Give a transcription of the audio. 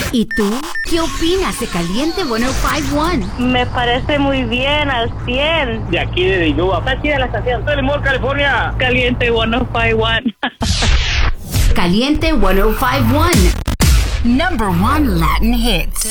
¿Y tú? ¿Qué opinas de Caliente 105.1? Me parece muy bien, al 100. De aquí de Dinúa. Está chida la estación. Estoy en Mall, California. Caliente 105.1. Caliente 105.1. Number 1 Latin hits.